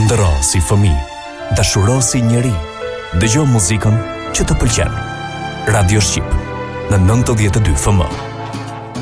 Ëndërro si fëmijë, dashuro si njeri. Dëgjo muzikën që të pëlqen. Radio Shqip në 92 FM.